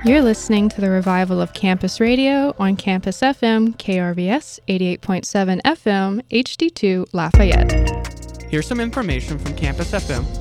You're listening to the revival of Campus Radio on Campus FM, KRVS 88.7 FM, HD2 Lafayette. Here's some information from Campus FM